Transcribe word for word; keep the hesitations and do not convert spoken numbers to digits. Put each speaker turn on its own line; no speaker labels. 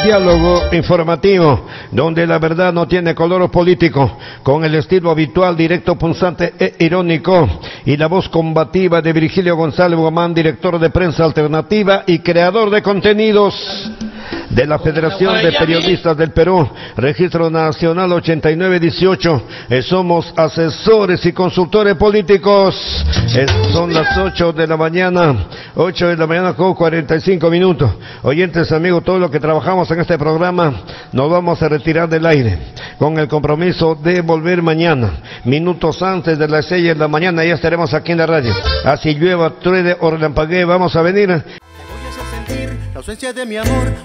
diálogo informativo, donde la verdad no tiene color político, con el estilo habitual, directo, punzante e irónico, y la voz combativa de Virgilio González Guamán, director de prensa alternativa y creador de contenidos de la Federación de Periodistas del Perú, Registro Nacional ochenta y nueve dieciocho. Eh, somos asesores y consultores políticos. Eh, son las ocho de la mañana, ocho de la mañana con cuarenta y cinco minutos. Oyentes, amigos, todo lo que trabajamos en este programa nos vamos a retirar del aire con el compromiso de volver mañana, minutos antes de las seis de la mañana. Ya estaremos aquí en la radio. Así llueva, truene o relampaguee, vamos a venir.
La ausencia de mi amor